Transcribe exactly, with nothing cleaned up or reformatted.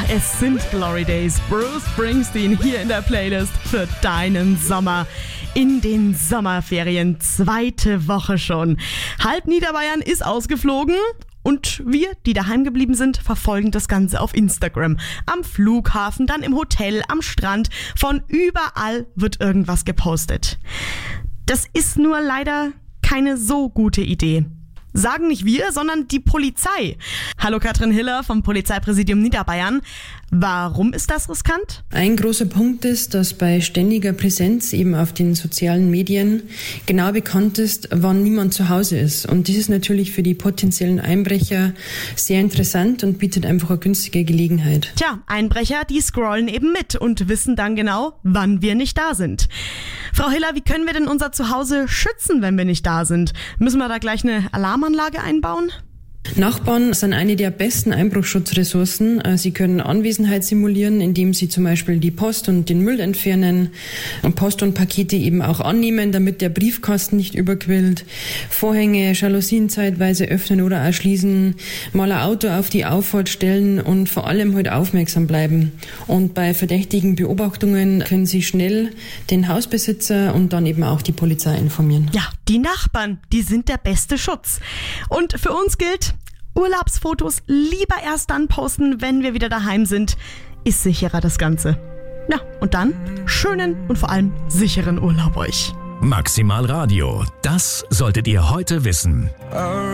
es sind Glory Days. Bruce Springsteen hier in der Playlist für deinen Sommer. In den Sommerferien, zweite Woche schon. Halb Niederbayern ist ausgeflogen. Und wir, die daheim geblieben sind, verfolgen das Ganze auf Instagram. Am Flughafen, dann im Hotel, am Strand. Von überall wird irgendwas gepostet. Das ist nur leider keine so gute Idee. Sagen nicht wir, sondern die Polizei. Hallo Katrin Hiller vom Polizeipräsidium Niederbayern. Warum ist das riskant? Ein großer Punkt ist, dass bei ständiger Präsenz eben auf den sozialen Medien genau bekannt ist, wann niemand zu Hause ist. Und das ist natürlich für die potenziellen Einbrecher sehr interessant und bietet einfach eine günstige Gelegenheit. Tja, Einbrecher, die scrollen eben mit und wissen dann genau, wann wir nicht da sind. Frau Hiller, wie können wir denn unser Zuhause schützen, wenn wir nicht da sind? Müssen wir da gleich eine Alarmanlage einbauen? Nachbarn sind eine der besten Einbruchsschutzressourcen. Sie können Anwesenheit simulieren, indem sie zum Beispiel die Post und den Müll entfernen und Post und Pakete eben auch annehmen, damit der Briefkasten nicht überquillt. Vorhänge, Jalousien zeitweise öffnen oder auch schließen, mal ein Auto auf die Auffahrt stellen und vor allem halt aufmerksam bleiben. Und bei verdächtigen Beobachtungen können Sie schnell den Hausbesitzer und dann eben auch die Polizei informieren. Ja, die Nachbarn, die sind der beste Schutz. Und für uns gilt, Urlaubsfotos lieber erst dann posten, wenn wir wieder daheim sind. Ist sicherer das Ganze. Ja, und dann schönen und vor allem sicheren Urlaub euch. Maximal Radio, das solltet ihr heute wissen.